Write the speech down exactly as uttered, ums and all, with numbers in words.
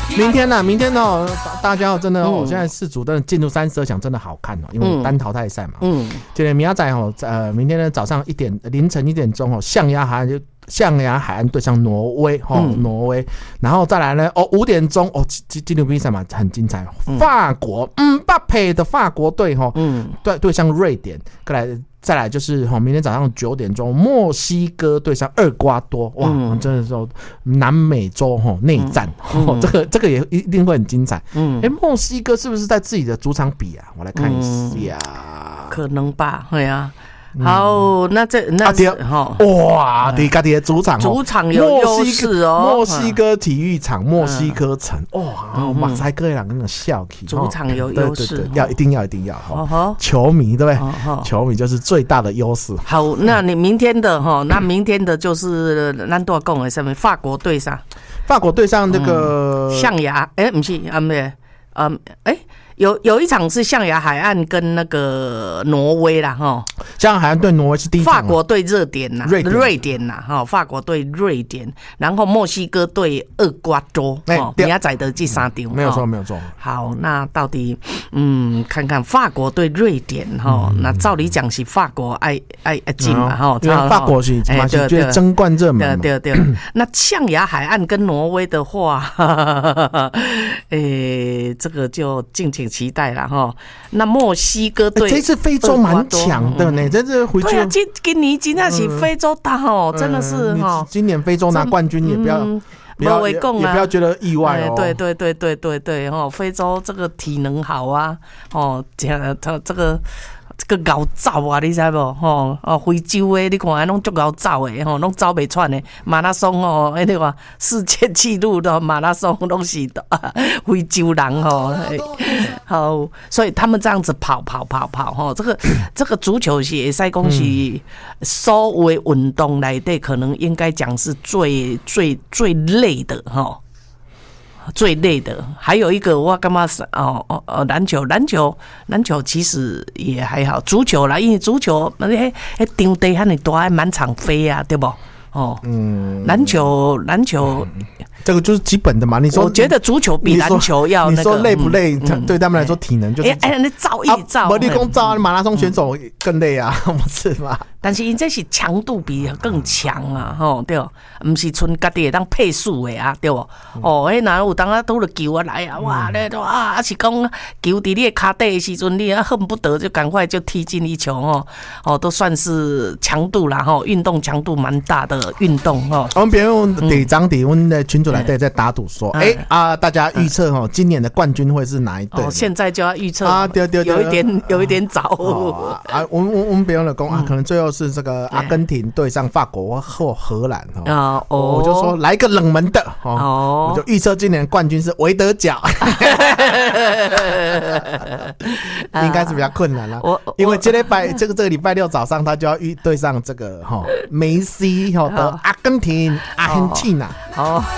明天呢、啊，明天哦，大家真的哦，嗯、现在世足真的进入三十二强真的好看哦，因为单淘汰赛嘛。嗯，今天明仔载哦，呃，明天呢早上一点凌晨一点钟哦，象牙海岸就象牙海岸对上挪威哦，嗯、挪威，然后再来呢哦五点钟哦，今今天比赛嘛很精彩，嗯、法国嗯巴佩的法国队哈，嗯，对对上瑞典，再来。再来就是哈，明天早上九点钟，墨西哥对上厄瓜多，哇，嗯、真的是南美洲哈内战，嗯嗯、这个这个也一定会很精彩。嗯，哎、欸，墨西哥是不是在自己的主场比啊？我来看一下，嗯、 可能吧，对啊。好，那这那是哈哇，你家己的主场， 主场有优势哦。 墨西哥体育场，墨西哥城，哇，马赛克人跟那笑气， 主场有优势， 要一定要一定要哈。球迷对不对？球迷就是最大的优势。 好，那你明天的哈，那明天的就是咱多讲的什么？法国对上， 法国对上那个象牙，哎，不是啊，不是，嗯，哎。有有一场是象牙海岸跟那个挪威啦，哈， 象牙海岸对挪威是第一场， 法国对热点呐，瑞瑞典呐，哈，法国对瑞典，然后墨西哥对厄瓜多，哦，明仔载的这三场， 没有错，没有错。 好，那到底嗯，看看法国对瑞典哈，那照理讲是法国爱爱爱进嘛，哈， 因为法国是嘛是觉得争冠热门嘛， 对对。那象牙海岸跟挪威的话，诶，这个就敬请期待了哈。那墨西哥队、欸、 这次非洲蛮强的呢，嗯、这次回去。 对啊，今今年真的是非洲大哦，嗯、真的是哈。 今年非洲拿冠军也不要。嗯不要也不要觉得意外哦。 对对对对对对哦，非洲这个体能好啊，哦，这他这个。这个熬走啊，你知无？吼哦，非洲的你看，拢足熬走的吼，拢走袂喘的。马拉松哦，迄个话世界纪录的马拉松拢是非洲人吼。好，所以他们这样子跑跑跑跑吼，这个这个足球是会使讲是所有的运动内底，可能应该讲是最最最累的吼。最累的，还有一个我干嘛是哦哦哦篮球篮球篮球其实也还好，足球啦，因为足球那迄迄场地遐尼大，还满场飞啊，对不？哦，嗯，篮球篮球。嗯这个就是基本的嘛。你说， 我觉得足球比篮球要那个。 你说累不累？嗯、对他们来说，体能就是。 哎哎，你照一照。 不，你讲照，马拉松选手更累啊，不是吗？ 但是因这是强度比更强啊，吼对，唔是纯家己会当配速的啊，对不？哦，迄哪有当啊拄着球啊来啊，哇咧哇，啊是讲球伫你的脚底的时阵，你啊恨不得就赶快就踢进一球哦，哦都算是强度啦，吼运动强度蛮大的运动哦。 我们别用第张底，我们的群主来对在打赌说，哎啊，大家预测哦，今年的冠军会是哪一队？ 哦，现在就要预测啊，对对，有一点有一点早啊。我们我们别用了讲啊，可能最后。是这个阿根廷对上法国或荷兰哦，哦我就说来一个冷门的哦，我就预测今年冠军是维德角，应该是比较困难了，因为这礼拜这个这个礼拜六早上他就要遇对上这个哈梅西哈的阿根廷阿根廷啊。